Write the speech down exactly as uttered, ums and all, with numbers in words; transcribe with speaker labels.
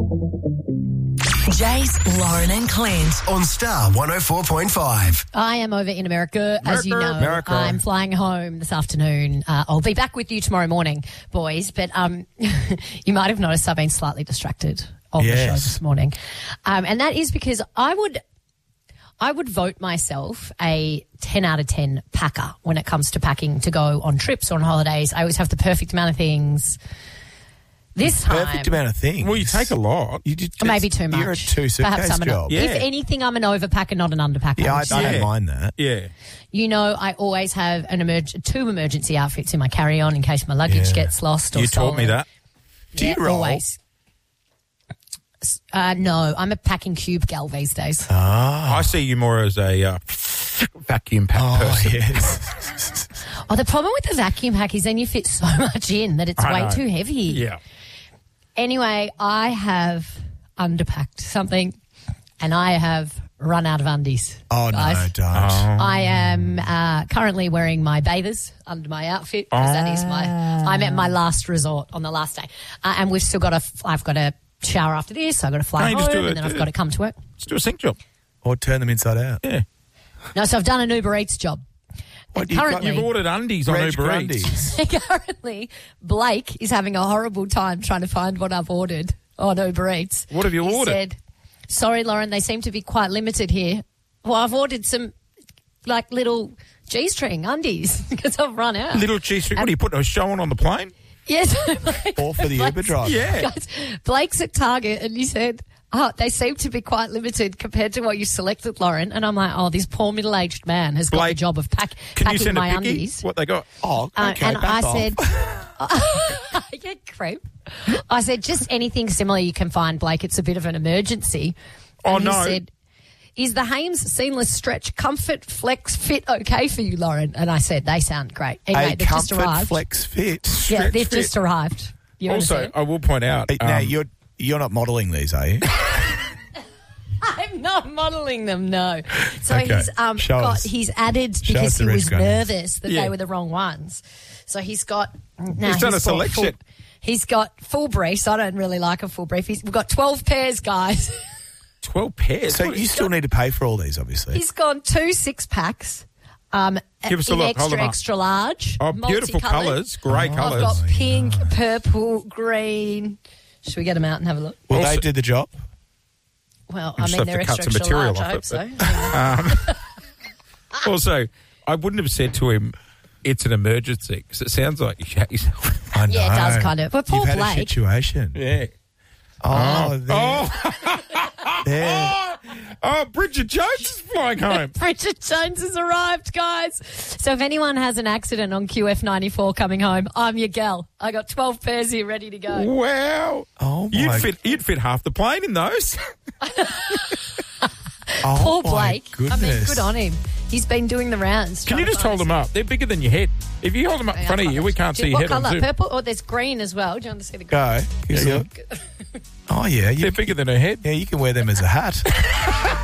Speaker 1: Jace, Lauren and Clint
Speaker 2: on Star one oh four point five.
Speaker 3: I am over in America, as you know.
Speaker 4: America.
Speaker 3: I'm flying home this afternoon. Uh, I'll be back with you tomorrow morning, boys. But um, you might have noticed I've been slightly distracted on
Speaker 4: Yes.
Speaker 3: the show this morning. Um, and that is because I would... I would vote myself a ten out of ten packer when it comes to packing to go on trips or on holidays. I always have the perfect amount of things. This time...
Speaker 4: Perfect amount of things.
Speaker 5: Well, you take a lot.
Speaker 4: You did,
Speaker 3: Maybe too much.
Speaker 4: You're a two
Speaker 3: Perhaps
Speaker 4: suitcase
Speaker 3: I'm an,
Speaker 4: job.
Speaker 5: Yeah.
Speaker 3: If anything, I'm an overpacker, not an underpacker.
Speaker 4: Yeah, I,
Speaker 3: which
Speaker 4: I
Speaker 3: is-
Speaker 4: don't
Speaker 5: Yeah.
Speaker 4: mind that.
Speaker 5: Yeah.
Speaker 3: You know, I always have an emerg- two emergency outfits in my carry-on in case my luggage
Speaker 4: Yeah.
Speaker 3: gets lost or
Speaker 5: You taught me
Speaker 3: stolen.
Speaker 5: that.
Speaker 4: Do you
Speaker 3: Yeah,
Speaker 4: roll?
Speaker 3: Always. Uh, no, I'm a packing cube gal these days.
Speaker 4: Ah.
Speaker 5: I see you more as a uh, vacuum pack
Speaker 4: Oh,
Speaker 5: person.
Speaker 4: yes.
Speaker 3: Oh, the problem with the vacuum pack is then you fit so much in that it's
Speaker 5: I
Speaker 3: way
Speaker 5: know.
Speaker 3: too heavy.
Speaker 5: Yeah.
Speaker 3: Anyway, I have underpacked something and I have run out of undies.
Speaker 4: Oh,
Speaker 3: guys.
Speaker 4: no, don't.
Speaker 3: I am uh, currently wearing my bathers under my outfit because that is my. I'm at my last resort on the last day, uh, and we've still got a. I've got to shower after this. I've got to fly
Speaker 5: No, you
Speaker 3: home,
Speaker 5: just do
Speaker 3: and
Speaker 5: it-
Speaker 3: then
Speaker 5: do
Speaker 3: I've
Speaker 5: it.
Speaker 3: got to come to work.
Speaker 5: Let's do a sink job.
Speaker 4: Or turn them inside out.
Speaker 5: Yeah.
Speaker 3: No, so I've done an Uber Eats job.
Speaker 4: What,
Speaker 3: And
Speaker 4: you've got-
Speaker 3: currently,
Speaker 5: You've ordered undies on
Speaker 4: Reg
Speaker 5: Uber Eats.
Speaker 4: Grundies.
Speaker 3: currently, Blake is having a horrible time trying to find what I've ordered on Uber Eats.
Speaker 5: What have you
Speaker 3: He
Speaker 5: ordered?
Speaker 3: Said, sorry, Lauren, they seem to be quite limited here. Well, I've ordered some, like, little G-string undies because I've run out.
Speaker 5: Little cheese. What are you putting a show on on the plane?
Speaker 3: Yes.
Speaker 4: Or for the Uber driver.
Speaker 5: Yeah.
Speaker 3: Guys, Blake's at Target and he said, oh, they seem to be quite limited compared to what you selected, Lauren. And I'm like, oh, this poor middle-aged man has got the
Speaker 5: Blake,
Speaker 3: job of pack,
Speaker 5: Can you
Speaker 3: packing
Speaker 5: send a
Speaker 3: my
Speaker 5: picky?
Speaker 3: undies.
Speaker 5: What they got?
Speaker 4: Oh,
Speaker 3: Uh,
Speaker 4: okay,
Speaker 3: and
Speaker 4: back
Speaker 3: I
Speaker 4: off.
Speaker 3: said, yeah, creep. I said, just anything similar you can find, Blake. It's a bit of an emergency.
Speaker 5: Oh,
Speaker 3: and he
Speaker 5: no.
Speaker 3: said, is the Hames Seamless Stretch Comfort Flex Fit okay for you, Lauren? And I said, they sound great. Anyway,
Speaker 4: a
Speaker 3: they've just
Speaker 4: comfort
Speaker 3: arrived.
Speaker 4: flex fit.
Speaker 3: yeah,
Speaker 5: Stretch
Speaker 3: they've
Speaker 5: Fit.
Speaker 3: just arrived. You
Speaker 5: Also,
Speaker 3: understand?
Speaker 5: I will point out.
Speaker 4: Hey, now,
Speaker 5: um,
Speaker 4: you're you're not modelling these, are you?
Speaker 3: I'm not modelling them, no. So
Speaker 4: Okay.
Speaker 3: he's um
Speaker 4: Show
Speaker 3: got
Speaker 4: us.
Speaker 3: he's added
Speaker 4: Show
Speaker 3: because
Speaker 4: us the
Speaker 3: he
Speaker 4: red
Speaker 3: was
Speaker 4: scrunchies.
Speaker 3: nervous that
Speaker 5: Yeah.
Speaker 3: they were the wrong ones. So he's got now
Speaker 5: He's done a
Speaker 3: bought
Speaker 5: selection.
Speaker 3: Full, he's got full briefs. I don't really like a full brief. He's, we've got twelve pairs, guys.
Speaker 5: twelve pairs.
Speaker 4: So
Speaker 5: What
Speaker 4: you
Speaker 5: is
Speaker 4: still
Speaker 5: that?
Speaker 4: need to pay for all these, obviously.
Speaker 3: He's gone two six packs. Um,
Speaker 5: Give us a
Speaker 3: in
Speaker 5: look. Hold
Speaker 3: extra,
Speaker 5: them up.
Speaker 3: extra large.
Speaker 5: Oh, beautiful
Speaker 3: multicoloured.
Speaker 5: colours. Great
Speaker 4: Oh.
Speaker 5: colours.
Speaker 3: I've got pink,
Speaker 4: no.
Speaker 3: purple, green. Should we get them out and have a look?
Speaker 4: Will
Speaker 5: Also-
Speaker 4: they do the job?
Speaker 3: Well,
Speaker 5: You
Speaker 3: I
Speaker 5: just
Speaker 3: mean,
Speaker 5: have
Speaker 3: they're
Speaker 5: to cut
Speaker 3: extra,
Speaker 5: some
Speaker 3: extra
Speaker 5: material
Speaker 3: large. I hope
Speaker 5: off
Speaker 3: so.
Speaker 5: it, Also, I wouldn't have said to him, it's an emergency, because it sounds like you shut yourself.
Speaker 4: I know.
Speaker 3: Yeah, it does kind of. But poor
Speaker 4: You've had
Speaker 3: Blake.
Speaker 4: a situation.
Speaker 5: Yeah.
Speaker 4: Oh, there.
Speaker 5: Oh,
Speaker 4: there.
Speaker 5: oh, oh, Bridget Jones is flying home.
Speaker 3: Bridget Jones has arrived, guys. So if anyone has an accident on Q F ninety-four coming home, I'm your gal. I got twelve pairs here ready to go.
Speaker 5: Wow.
Speaker 4: Oh, my.
Speaker 5: You'd fit, you'd fit half the plane in those.
Speaker 4: Oh,
Speaker 3: Poor
Speaker 4: my
Speaker 3: Blake.
Speaker 4: Goodness.
Speaker 3: I mean, good on him. He's been doing the rounds.
Speaker 5: Can
Speaker 3: trying
Speaker 5: you
Speaker 3: to
Speaker 5: just
Speaker 3: find
Speaker 5: hold them
Speaker 3: us-
Speaker 5: up? They're bigger than your head. If you hold them up in
Speaker 3: Yeah,
Speaker 5: front of
Speaker 3: I'll
Speaker 5: you,
Speaker 3: find
Speaker 5: we
Speaker 3: it.
Speaker 5: can't
Speaker 3: Do
Speaker 5: see
Speaker 3: you-
Speaker 5: your
Speaker 3: what
Speaker 5: head on
Speaker 3: colour?
Speaker 5: Zoom.
Speaker 3: Purple? Oh, there's green as well. Do you want to see the green?
Speaker 4: Go. Give us a
Speaker 5: Yeah.
Speaker 4: look. Oh, yeah. You,
Speaker 5: They're bigger than her head.
Speaker 4: yeah, you can wear them as a hat.